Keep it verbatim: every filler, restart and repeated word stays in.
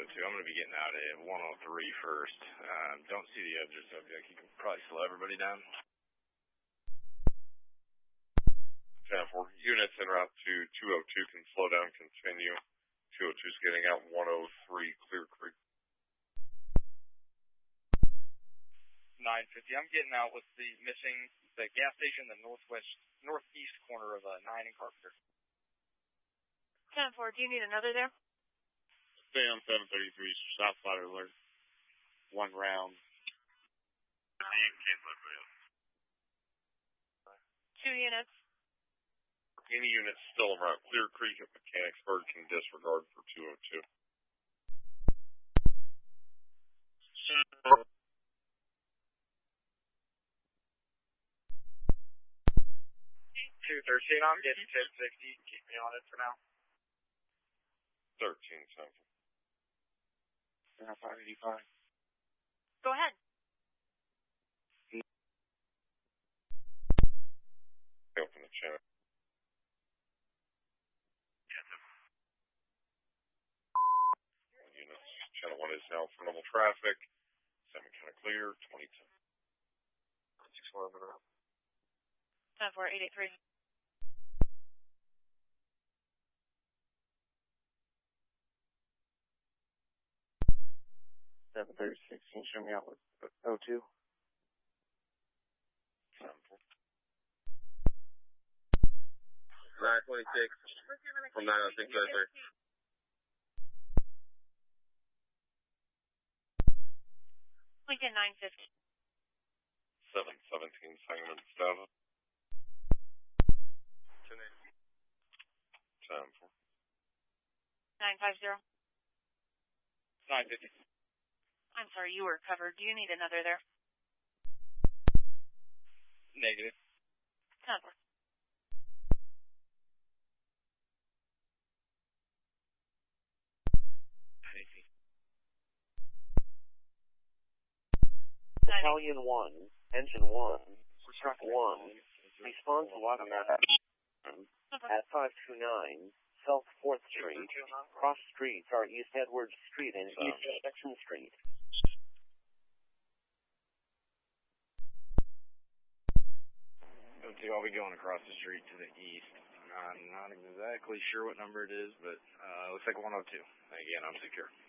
two. I'm going to be getting out at one oh three first. Um, don't see the other subject. You can probably slow everybody down. ten four. Units en route to two oh two can slow down, continue. two oh two is getting out one oh three, Clear Creek. nine fifty. I'm getting out with the missing, the gas station, the northwest, northeast corner of uh, nine and Carpenter. ten four, do you need another there? Stay on seven thirty-three, south side alert. One round. Two units. Any units still around Clear Creek at Mechanicsburg can disregard for two oh two. two thirteen, I'm getting ten sixty. Keep me on it for now. thirteen something. five eighty-five. Go ahead. Open the channel. Units. Channel one is now for normal traffic. seven kind of clear. twenty-two. six eleven around. ten four, eight eight three. seven thirty-six, can you show me out with oh two? nine twenty-six from nine oh six oh three. Lincoln nine fifty. seven seventeen, segment seven. ten four. nine fifty. nine fifty. I'm sorry, you were covered. Do you need another there? Negative. ten four. Battalion one, Engine one, one, respond to automatic at five two nine, South fourth Street, cross streets are East Edwards Street and East Section Street. oh two, I'll be going across the street to the east. I'm not exactly sure what number it is, but uh, it looks like one oh two. Again, I'm secure.